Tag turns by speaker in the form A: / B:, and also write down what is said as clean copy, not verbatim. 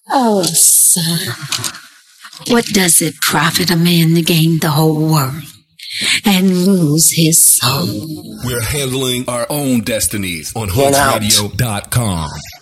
A: Oh, son. What does it profit a man to gain the whole world and lose his soul?
B: We're handling our own destinies on hoodsradio.com.